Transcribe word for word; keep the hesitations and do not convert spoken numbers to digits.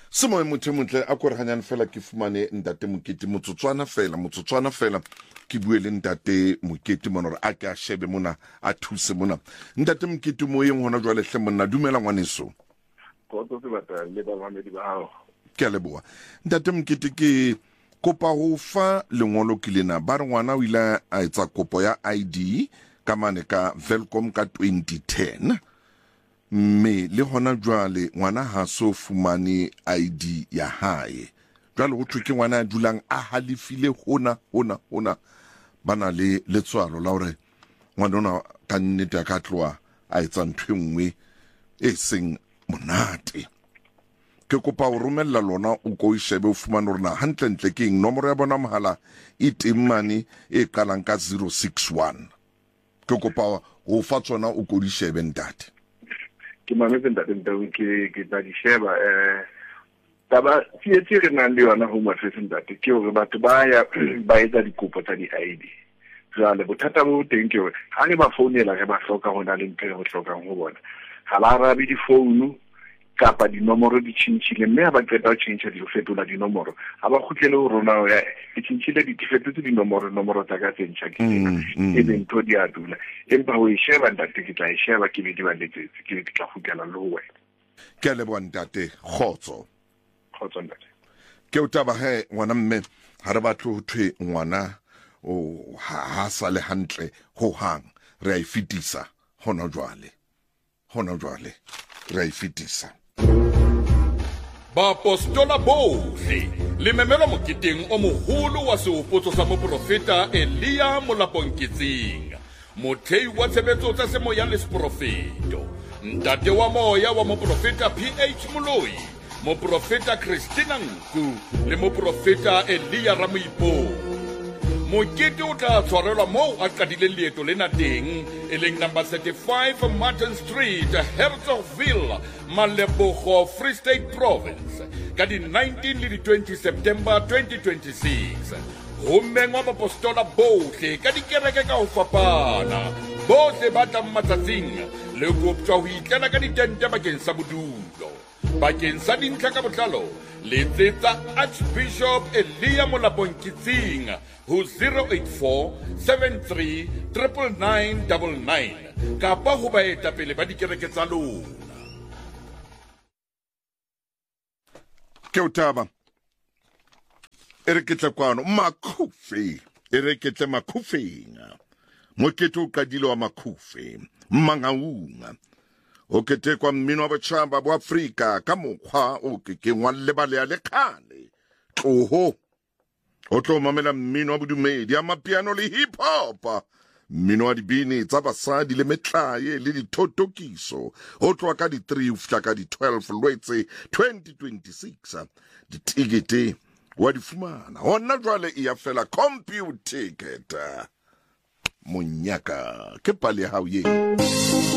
Semo e motho montle a kore hanyane fela ke fumane ntate Mokete motsotswana fela motsotswana fela ke buele ntate Mokete mona re a ke a shebe mona a thuse mona ntate Mokete mo yeng hona jwale hle monna dumela ngwaneso go tso se batla le ba mamedi ba hao ke a leboa ntate Mokete ke kopa ho fa lengolo ke lena ba re ngwana o ile a etsa kopo ya I D ka mane ka Welcome ka twenty ten me le hona jwale ngwana ha so fumane I D ya hae jwale ho thwe ke ngwana a dulang a halefile hona hona hona bana le letswalo la hore ngwana ona ka nnete a ka tloa a etsa ntho engwe e seng monate ke kopa o romella lona o ko ishebe o fumana rona hantle ntle ke eng nomoro ya bona mohala e teng mane e qalang ka zero six one ke kopa o fa tsona o ko di shebe ntate ke mametse ntate ntao ke ke tla di sheba eh taba tsietse re nang le yona home affairs ntate ke hore batho ba ya ba etsa dikopo tsa di I D jwale bothata bo teng ke hore ha re ba founela re ba hloka hona le mphe re hlokang ho bona ha ba arabe di phone kapa dinomoro di tshintshile mme ha ba qeta ho tshintshwa di fetola dinomoro ha ba khutlele ho rona ho ya di tshintshile di fetotse dinomoro nomoro tsa ka tse ntjha ke tsena e be ntho di a dula empa ho e sheba ntate ke tla e sheba ke be di ba letsetse ke tla khutlela le ho wena ke a leboha ntate khotso khotso ntate ke o taba he ngwana mme ha re batho ho thwe ngwana o ha sa le hantle ho hang re a ifitisa hona jwale hona jwale re a ifitisa Bapostola bohle le memelo moketeng o moholo wa sehopotso sa moprofeta Elia Molaponketseng mothei wa tshebetso tsa semoyang le seprofeto ntate wa moya wa moprofeta P H Moloi moprofeta Christina Nku le moprofeta Elia Ramoipo Mokete o tla tshwarelwa moo a qadileng leeto lena teng e leng number thirty-five Martin Street, Herzogsville, Malebogo, Free State Province ka di nineteen le di twenty September twenty twenty-six. Ho mengwa bapostola bohle ka dikereke ka ho fapana bohle ba tlang matsatsing le koptjwa ho itlena ka ditente bakeng sa bodulo bakeng sa dintlha ka botlalo letsetsa Archbishop Elia Molaponketseng ho zero eight four seven three nine nine nine nine kapa ho baetapele ba dikereke tsa lona. ke o taba e re ke tla kwano makhufe e re ke tla makhufeng Mokete o qadile wa makhufe mmangaunga o ketekwa mmino wa botjhaba bo Afrika ka mokgwa o kekengwa lebale ya lekhale tloho o tlo mamela mmino wa bodumedi ya mapiano le hip hop mmino wa dibini tsa basadi le metlaye le dithotokiso o tloa ka di three ho fihla ka di twelve Lwetse twenty twenty-six ditikete wa di fumana hona jwale e ya fela computer ticket monyaka ke pale hao ye